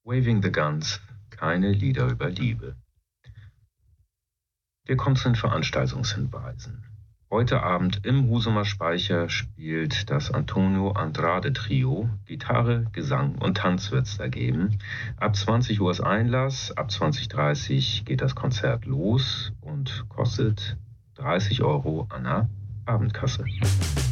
Waving the Guns, keine Lieder über Liebe. Wir kommen zu den Veranstaltungshinweisen. Heute Abend im Husumer Speicher spielt das Antonio Andrade Trio. Gitarre, Gesang und Tanz wird es da geben. Ab 20 Uhr ist Einlass, ab 20:30 Uhr geht das Konzert los und kostet 30 € an der Abendkasse.